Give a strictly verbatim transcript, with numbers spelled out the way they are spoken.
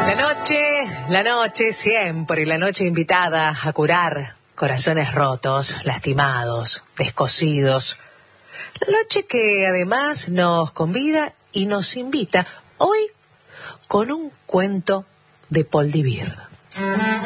La noche, la noche siempre, la noche invitada a curar corazones rotos, lastimados, descosidos. La noche que además nos convida y nos invita hoy con un cuento de Paul Divir.